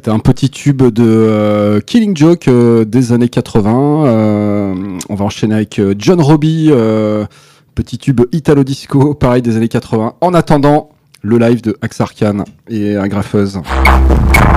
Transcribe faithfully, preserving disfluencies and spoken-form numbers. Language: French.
C'était un petit tube de euh, Killing Joke euh, des années quatre-vingts. Euh, on va enchaîner avec euh, John Robbie, euh, petit tube Italo Disco, pareil des années quatre-vingts. En attendant, le live de Axarkhan et Agrafeuse.